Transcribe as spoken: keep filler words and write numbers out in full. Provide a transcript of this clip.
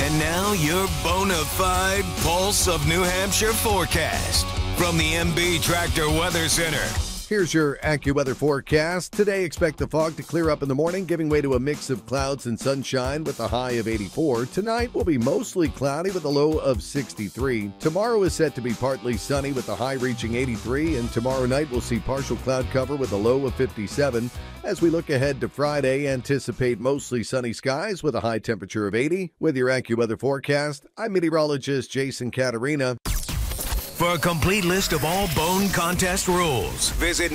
And now your bona fide Pulse of New Hampshire forecast from the M B Tractor Weather Center. Here's your AccuWeather forecast. Today, expect the fog to clear up in the morning, giving way to a mix of clouds and sunshine with a high of eighty-four. Tonight will be mostly cloudy with a low of sixty-three. Tomorrow is set to be partly sunny with a high reaching eighty-three, and tomorrow night we'll see partial cloud cover with a low of fifty-seven. As we look ahead to Friday, anticipate mostly sunny skies with a high temperature of eighty. With your AccuWeather forecast, I'm meteorologist Jason Caterina. For a complete list of all bone contest rules, visit